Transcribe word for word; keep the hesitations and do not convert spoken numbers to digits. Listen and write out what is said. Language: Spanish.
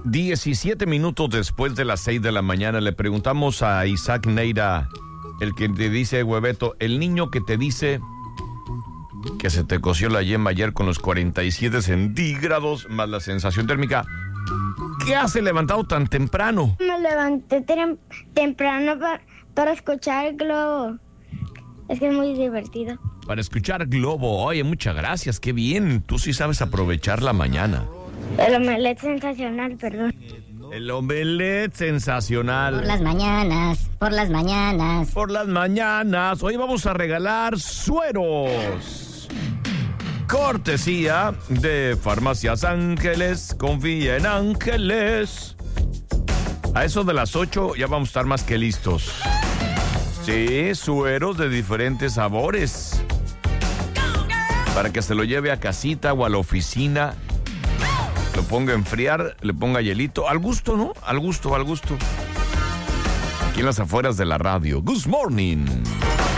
diecisiete minutos después de las seis de la mañana le preguntamos a Isaac Neira, el que te dice, Hueveto, el niño que te dice que se te coció la yema ayer con los cuarenta y siete centígrados más la sensación térmica. ¿Qué hace levantado tan temprano? Me levanté tem- temprano pa- para escuchar el globo. Es que es muy divertido. Para escuchar Globo. Oye, muchas gracias, qué bien. Tú sí sabes aprovechar la mañana. El omelette sensacional, perdón. El omelette sensacional. Por las mañanas, por las mañanas. Por las mañanas. Hoy vamos a regalar sueros. Cortesía de Farmacias Ángeles. Confía en Ángeles. A eso de las ocho ya vamos a estar más que listos. Sí, sueros de diferentes sabores. Para que se lo lleve a casita o a la oficina. Lo ponga a enfriar, le ponga hielito. Al gusto, ¿no? Al gusto, al gusto. Aquí en las afueras de la radio. Good morning.